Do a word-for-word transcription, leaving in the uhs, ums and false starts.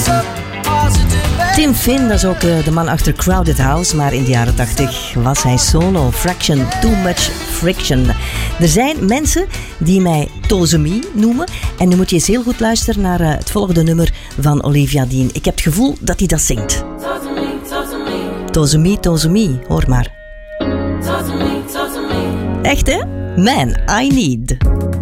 Tim Finn, dat is ook de man achter Crowded House, maar in de jaren tachtig was hij solo. Fraction, Too Much Friction. Er zijn mensen die mij Tozemi noemen en nu moet je eens heel goed luisteren naar het volgende nummer van Olivia Dean. Ik heb het gevoel dat hij dat zingt. Tozemi, Tozemi, hoor maar. Echt hè? Man, I Need.